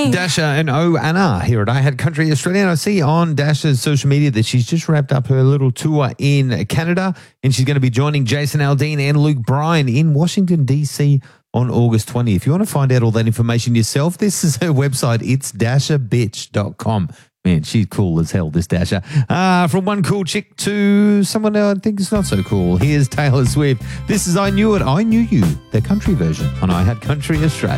Dasha and Anna here at I Had Country Australia. And I see on Dasha's social media that she's just wrapped up her little tour in Canada, and she's going to be joining Jason Aldean and Luke Bryan in Washington, D.C. on August 20. If you want to find out all that information yourself, this is her website. It's dashabitch.com. Man, she's cool as hell, this Dasha. From one cool chick to someone I think is not so cool. Here's Taylor Swift. This is I Knew It, I Knew You, the country version on I Had Country Australia.